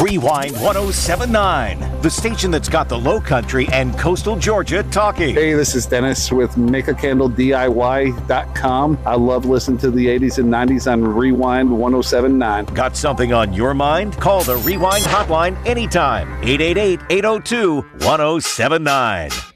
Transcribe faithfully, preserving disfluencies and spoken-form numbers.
Rewind ten seventy-nine, the station that's got the Low Country and coastal Georgia talking. Hey, this is Dennis with Make A Candle D I Y dot com. I love listening to the eighties and nineties on Rewind ten seventy-nine. Got something on your mind? Call the Rewind hotline anytime. eight eight eight, eight oh two, ten seventy-nine.